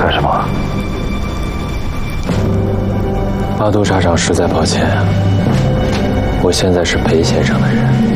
干什么？ 阿杜沙长，实在抱歉，我现在是裴先生的人。